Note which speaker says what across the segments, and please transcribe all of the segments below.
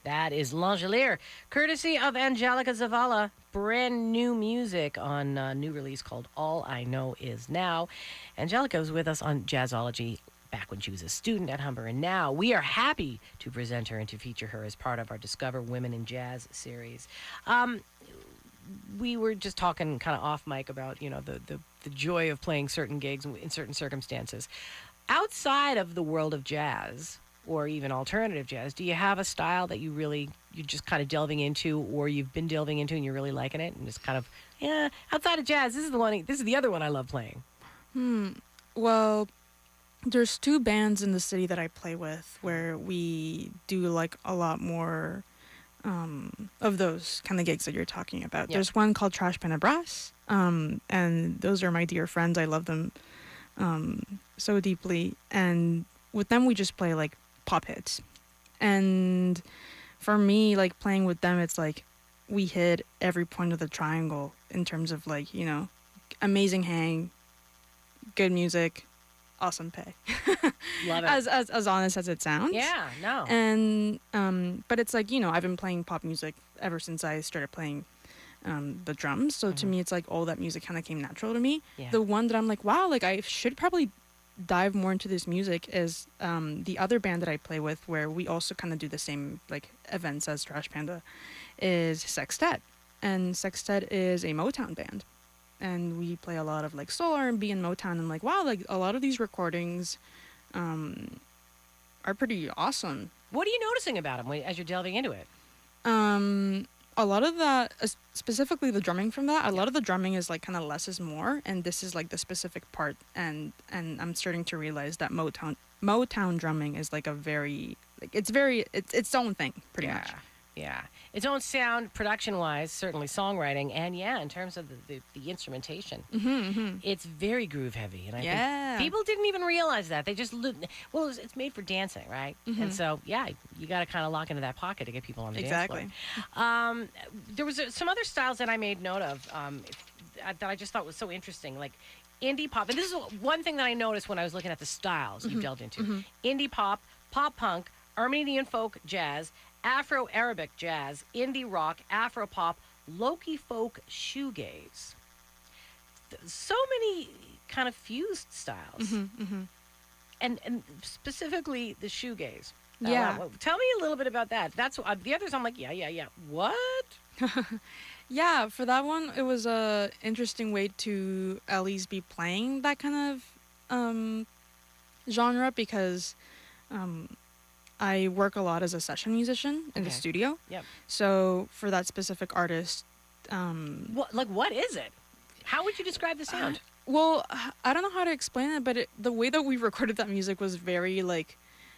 Speaker 1: That is L'Angelier, courtesy of Angelica Zavala. Brand new music on a new release called All I Know Is Now. Angelica was with us on Jazzology back when she was a student at Humber, and now we are happy to present her and to feature her as part of our Discover Women in Jazz series. We were just talking kind of off mic about the joy of playing certain gigs in certain circumstances. Outside of the world of jazz, or even alternative jazz, do you have a style that you're just kind of delving into, or you've been delving into and you're really liking it, and just kind of, yeah, outside of jazz, this is the other one I love playing?
Speaker 2: Well, there's two bands in the city that I play with where we do like a lot more of those kind of gigs that you're talking about.
Speaker 1: Yeah.
Speaker 2: There's one called Trash Panda Brass, and those are my dear friends. I love them so deeply, and with them we just play like pop hits. And for me, like playing with them, it's like we hit every point of the triangle in terms of like, amazing hang, good music, awesome pay.
Speaker 1: Love it.
Speaker 2: As honest as it sounds.
Speaker 1: Yeah, no.
Speaker 2: And but it's like, I've been playing pop music ever since I started playing the drums. So to me, it's like all that music kind of came natural to me.
Speaker 1: Yeah.
Speaker 2: The one that I'm like, wow, like I should probably dive more into this music is the other band that I play with, where we also kind of do the same like events as Trash Panda, is Sextet. And Sextet is a Motown band, and we play a lot of like soul R&B and Motown. And like, wow, like a lot of these recordings are pretty awesome.
Speaker 1: What are you noticing about them as you're delving into it?
Speaker 2: A lot of that, specifically the drumming from that, a lot of the drumming is like kind of less is more, and this is like the specific part, and I'm starting to realize that Motown drumming is like a very, like it's its own thing pretty much.
Speaker 1: Yeah, its own sound, production-wise, certainly songwriting, and in terms of the instrumentation, it's very groove-heavy, and I think people didn't even realize that. They just it's made for dancing, right? And so, you got to kind of lock into that pocket to get people on the dance floor. There was some other styles that I made note of that I just thought was so interesting, like indie pop. And this is one thing that I noticed when I was looking at the styles you've delved into: indie pop, pop punk, Armenian folk jazz, Afro-Arabic jazz, indie rock, Afro-pop, Loki folk, shoegaze. So many kind of fused styles. And specifically the shoegaze.
Speaker 2: Yeah.
Speaker 1: Tell me a little bit about that. That's the others I'm like, yeah. What?
Speaker 2: Yeah, for that one, it was a interesting way to at least be playing that kind of genre, because I work a lot as a session musician in the studio.
Speaker 1: Yep.
Speaker 2: So for that specific artist,
Speaker 1: what is it? How would you describe the sound?
Speaker 2: Well, I don't know how to explain it, but the way that we recorded that music was very like,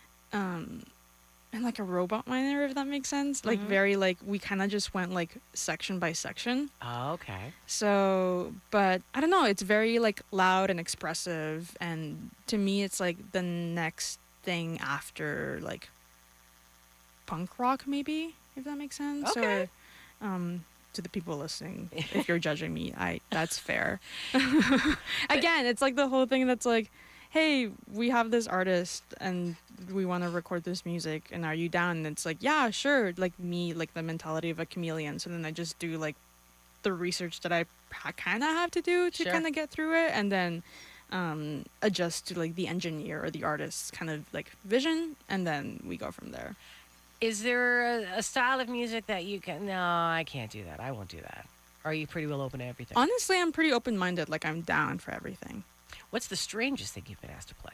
Speaker 2: in like a robot manner, if that makes sense. Like very like we kind of just went like section by section.
Speaker 1: Oh, okay.
Speaker 2: So, but I don't know. It's very like loud and expressive, and to me, it's like the next thing after like punk rock, maybe, if that makes sense.
Speaker 1: Okay.
Speaker 2: So, to the people listening, if you're judging me, that's fair. Again, it's like the whole thing that's like, hey, we have this artist and we want to record this music, and are you down? And it's like, yeah, sure. Like me, like the mentality of a chameleon. So then I just do like the research that I kind of have to do to kind of get through it, and then adjust to like the engineer or the artist's kind of like vision, and then we go from there.
Speaker 1: Is there a style of music that you can? No, I can't do that. I won't do that. Or are you pretty well open to everything?
Speaker 2: Honestly, I'm pretty open-minded. Like I'm down for everything.
Speaker 1: What's the strangest thing you've been asked to play?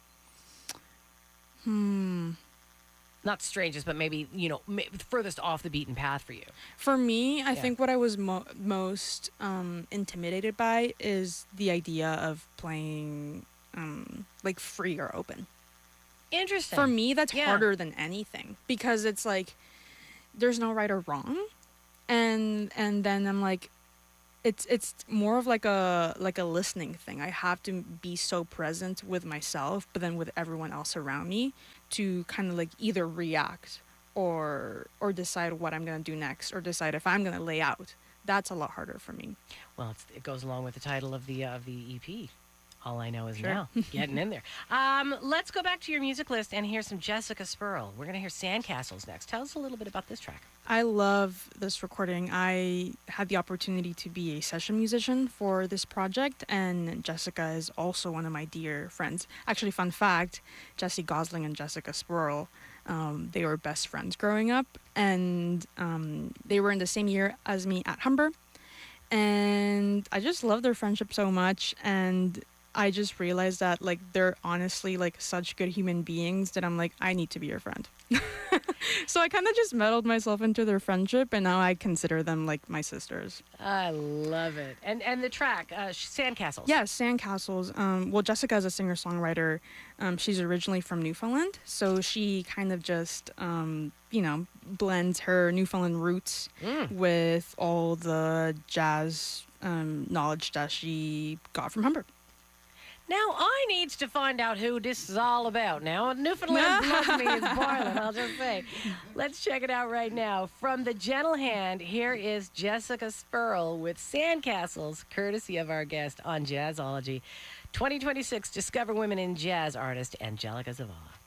Speaker 1: Not strangest, but maybe, furthest off the beaten path for you.
Speaker 2: For me, I think what I was most intimidated by is the idea of playing like free or open.
Speaker 1: Interesting.
Speaker 2: For me, that's harder than anything, because it's like there's no right or wrong, and then I'm like, it's more of like a listening thing. I have to be so present with myself, but then with everyone else around me, to kind of like either react or decide what I'm gonna do next, or decide if I'm gonna lay out. That's a lot harder for me.
Speaker 1: Well, it goes along with the title of the EP. All I know is now. Getting in there. Let's go back to your music list and hear some Jessica Spurl. We're going to hear Sandcastles next. Tell us a little bit about this track.
Speaker 2: I love this recording. I had the opportunity to be a session musician for this project, and Jessica is also one of my dear friends. Actually, fun fact, Jessie Gosling and Jessica Spurl, they were best friends growing up, and they were in the same year as me at Humber. And I just love their friendship so much, and I just realized that, like, they're honestly, like, such good human beings that I'm like, I need to be your friend. So I kind of just meddled myself into their friendship, and now I consider them like my sisters.
Speaker 1: I love it. And the track, Sandcastles.
Speaker 2: Yeah, Sandcastles. Well, Jessica is a singer-songwriter. She's originally from Newfoundland, so she kind of just, blends her Newfoundland roots with all the jazz knowledge that she got from Humber.
Speaker 1: Now, I needs to find out who this is all about. Now, Newfoundland blood me is boiling, I'll just say. Let's check it out right now. From the gentle hand, here is Jessica Spurl with Sandcastles, courtesy of our guest on Jazzology. 2026 Discover Women in Jazz artist Angelica Zavala.